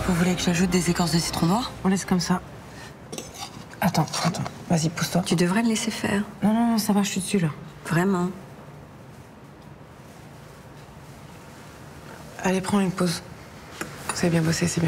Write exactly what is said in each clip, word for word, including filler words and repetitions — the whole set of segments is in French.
Vous voulez que j'ajoute des écorces de citron noir? On laisse comme ça. Attends, attends. Vas-y, pousse-toi. Tu devrais le laisser faire. Non, non, non, ça va, je suis dessus, là. Vraiment. Allez, prends une pause. Vous avez bien bossé, c'est bien.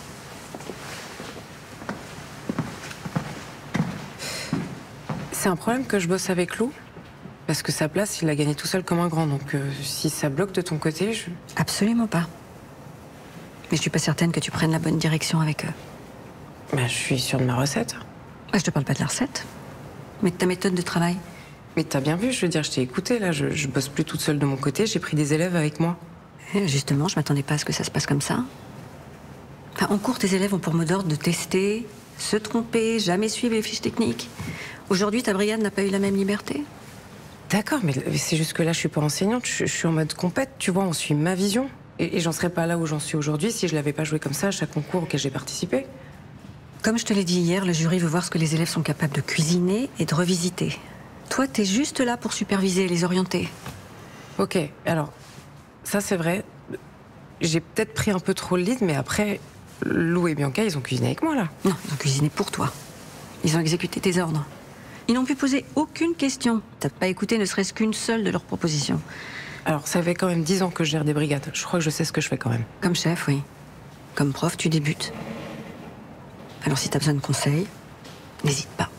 C'est un problème que je bosse avec Lou. Parce que sa place, il l'a gagnée tout seul comme un grand. Donc, euh, si ça bloque de ton côté, je... Absolument pas. Mais je suis pas certaine que tu prennes la bonne direction avec eux. Bah, je suis sûre de ma recette. Bah, je te parle pas de la recette, mais de ta méthode de travail. Mais t'as bien vu, je veux dire, je t'ai écouté, là. Je, je bosse plus toute seule de mon côté, j'ai pris des élèves avec moi. Et justement, je m'attendais pas à ce que ça se passe comme ça. Enfin, en cours, tes élèves ont pour mot d'ordre de tester, se tromper, jamais suivre les fiches techniques. Aujourd'hui, ta brigade n'a pas eu la même liberté. D'accord, mais c'est juste que là, je suis pas enseignante, je, je suis en mode compète, tu vois, on suit ma vision. Et, et j'en serais pas là où j'en suis aujourd'hui si je l'avais pas joué comme ça à chaque concours auquel j'ai participé. Comme je te l'ai dit hier, le jury veut voir ce que les élèves sont capables de cuisiner et de revisiter. Toi, t'es juste là pour superviser et les orienter. Ok, alors, ça c'est vrai. J'ai peut-être pris un peu trop le lead, mais après, Lou et Bianca, ils ont cuisiné avec moi, là. Non, ils ont cuisiné pour toi. Ils ont exécuté tes ordres. Ils n'ont pu poser aucune question. T'as pas écouté ne serait-ce qu'une seule de leurs propositions. Alors, ça fait quand même dix ans que je gère des brigades. Je crois que je sais ce que je fais quand même. Comme chef, oui. Comme prof, tu débutes. Alors si t'as besoin de conseils, n'hésite pas.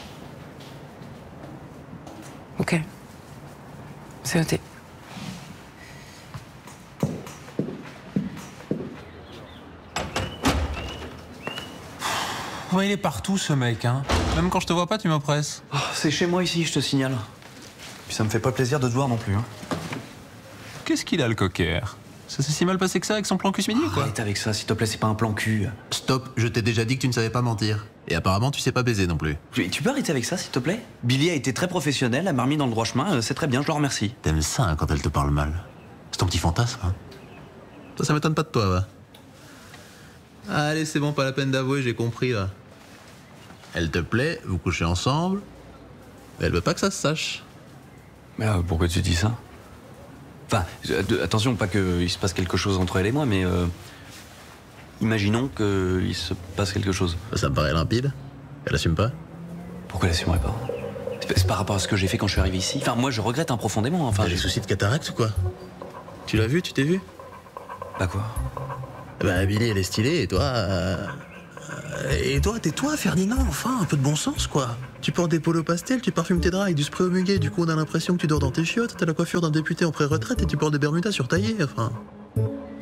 Ok. C'est noté. Ouais, il est partout, ce mec, hein. Même quand je te vois pas, tu m'oppresses. Oh, c'est chez moi ici, je te signale. Puis ça me fait pas plaisir de te voir non plus, hein. Qu'est-ce qu'il a, le cocker? Ça s'est si mal passé que ça avec son plan cul ce midi, quoi. Arrête avec ça, s'il te plaît, c'est pas un plan cul. Stop, je t'ai déjà dit que tu ne savais pas mentir. Et apparemment, tu sais pas baiser non plus. Tu tu peux arrêter avec ça, s'il te plaît? Billy a été très professionnelle, elle m'a remis dans le droit chemin, euh, c'est très bien, je le remercie. T'aimes ça hein, quand elle te parle mal. C'est ton petit fantasme, hein. Ça, ça m'étonne pas de toi, va. Allez, c'est bon, pas la peine d'avouer, j'ai compris, là. Elle te plaît, vous couchez ensemble, mais elle veut pas que ça se sache. Mais euh, pourquoi tu dis ça? Enfin, euh, de- attention, pas qu'il se passe quelque chose entre elle et moi, mais... euh, imaginons qu'il se passe quelque chose. Ça me paraît limpide. Elle assume pas. Pourquoi elle l'assumerait pas? C'est c'est par rapport à ce que j'ai fait quand je suis arrivé ici. Enfin, moi, je regrette hein, profondément, enfin... T'as des soucis de cataracte ou quoi? Tu l'as vu, tu t'es vu? Bah quoi? Bah, Billy, elle est stylée, et toi... euh, Et toi, t'es toi, Ferdinand, enfin, un peu de bon sens, quoi. Tu portes des polos pastels, tu parfumes tes draps avec du spray au muguet, du coup on a l'impression que tu dors dans tes chiottes, t'as la coiffure d'un député en pré-retraite et tu portes des bermudas surtaillées, enfin...